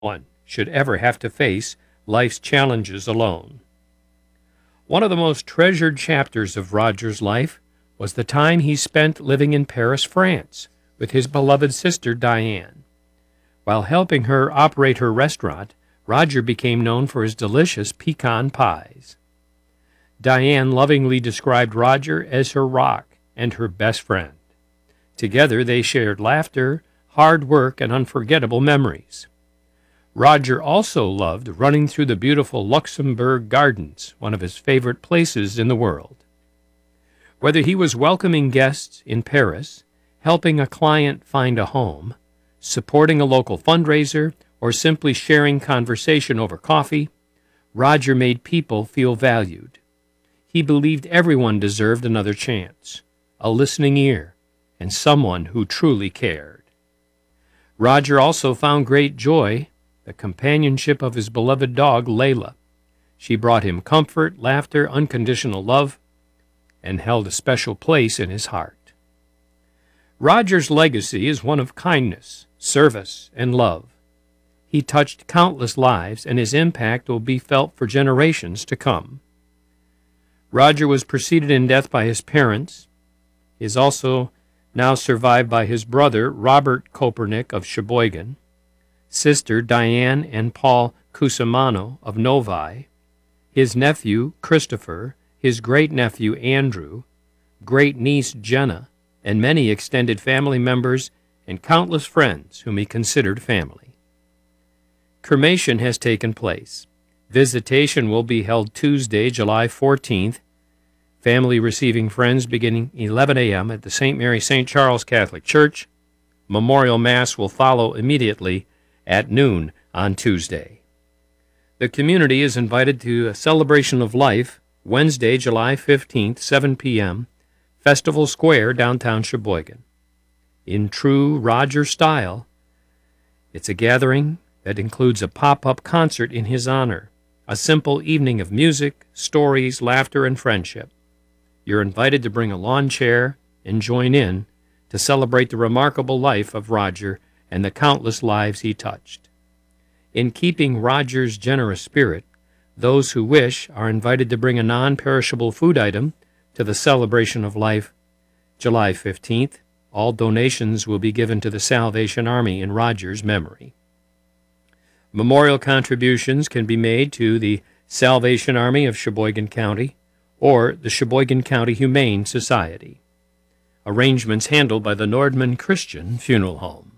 one should ever have to face life's challenges alone. One of the most treasured chapters of Roger's life was the time he spent living in Paris, France, with his beloved sister Diane. While helping her operate her restaurant, Roger became known for his delicious pecan pies. Diane lovingly described Roger as her rock and her best friend. Together they shared laughter, hard work, and unforgettable memories. Roger also loved running through the beautiful Luxembourg Gardens, one of his favorite places in the world. Whether he was welcoming guests in Paris, helping a client find a home, supporting a local fundraiser, or simply sharing conversation over coffee, Roger made people feel valued. He believed everyone deserved another chance, a listening ear, and someone who truly cared. Roger also found great joy the companionship of his beloved dog, Layla. She brought him comfort, laughter, unconditional love, and held a special place in his heart. Roger's legacy is one of kindness, service, and love. He touched countless lives, and his impact will be felt for generations to come. Roger was preceded in death by his parents. He is also now survived by his brother, Robert Kopernik of Sheboygan, sister Diane and Paul Cusimano of Novi, his nephew Christopher, his great-nephew Andrew, great-niece Jenna, and many extended family members and countless friends whom he considered family. Cremation has taken place. Visitation will be held Tuesday, July 14th, family receiving friends beginning 11 a.m. at the St. Mary St. Charles Catholic Church. Memorial Mass will follow immediately at noon on Tuesday. The community is invited to a celebration of life Wednesday, July 15th, 7 p.m., Festival Square, downtown Sheboygan. In true Roger style, it's a gathering that includes a pop-up concert in his honor, a simple evening of music, stories, laughter, and friendship. You're invited to bring a lawn chair and join in to celebrate the remarkable life of Roger and the countless lives he touched. In keeping Roger's generous spirit, those who wish are invited to bring a non-perishable food item to the celebration of life July 15th. All donations will be given to the Salvation Army in Roger's memory. Memorial contributions can be made to the Salvation Army of Sheboygan County or the Sheboygan County Humane Society. Arrangements handled by the Nordman Christian Funeral Home.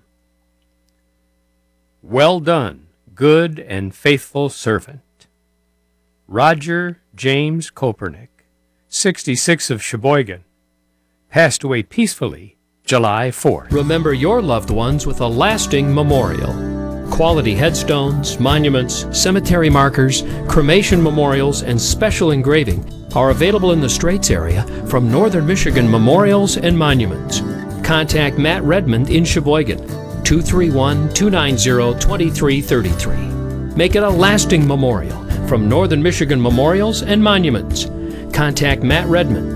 Well done, good and faithful servant. Roger James Kopernik, 66 of Sheboygan, passed away peacefully July 4th. Remember your loved ones with a lasting memorial. Quality headstones, monuments, cemetery markers, cremation memorials, and special engraving are available in the Straits area from Northern Michigan Memorials and Monuments. Contact Matt Redmond in Sheboygan, 231-290-2333. Make it a lasting memorial from Northern Michigan Memorials and Monuments. Contact Matt Redmond,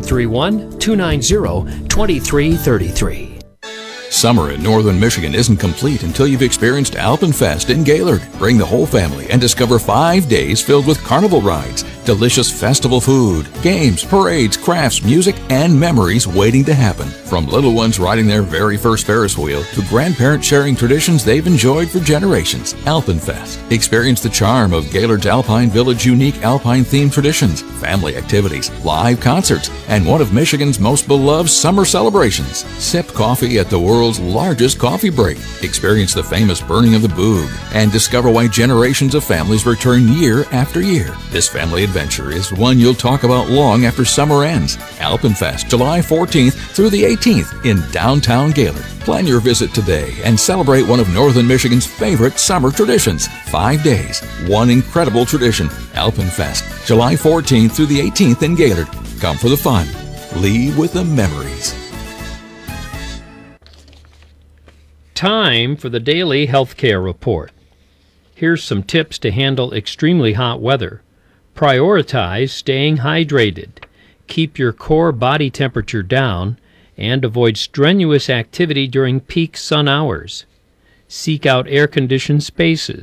231-290-2333. Summer in Northern Michigan isn't complete until you've experienced Alpenfest in Gaylord. Bring the whole family and discover 5 days filled with carnival rides, delicious festival food, games, parades, crafts, music, and memories waiting to happen. From little ones riding their very first Ferris wheel to grandparents sharing traditions they've enjoyed for generations. Alpenfest. Experience the charm of Gaylord's Alpine Village unique Alpine-themed traditions, family activities, live concerts, and one of Michigan's most beloved summer celebrations. Sip coffee at the world's largest coffee break. Experience the famous burning of the Boog and discover why generations of families return year after year. This family adventure is one you'll talk about long after summer ends. Alpenfest, July 14th through the 18th in downtown Gaylord. Plan your visit today and celebrate one of Northern Michigan's favorite summer traditions. 5 days, one incredible tradition. Alpenfest, July 14th through the 18th in Gaylord. Come for the fun. Leave with the memories. Time for the daily healthcare report. Here's some tips to handle extremely hot weather. Prioritize staying hydrated. Keep your core body temperature down and avoid strenuous activity during peak sun hours. Seek out air-conditioned spaces.